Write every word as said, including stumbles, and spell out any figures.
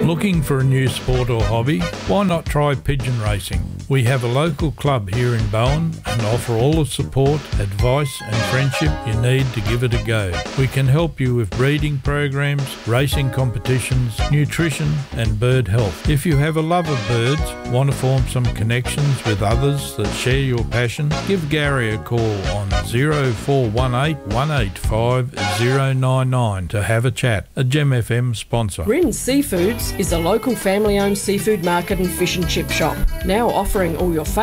Looking for a new sport or hobby? Why not try pigeon racing? We have a local club here in Bowen and offer all the support, advice and friendship you need to give it a go. We can help you with breeding programs, racing competitions, nutrition and bird health. If you have a love of birds, want to form some connections with others that share your passion, give Gary a call on zero four one eight, one eight five, zero nine nine to have a chat. A Gem F M sponsor. Rin's Seafoods is a local family-owned seafood market and fish and chip shop, now offering all your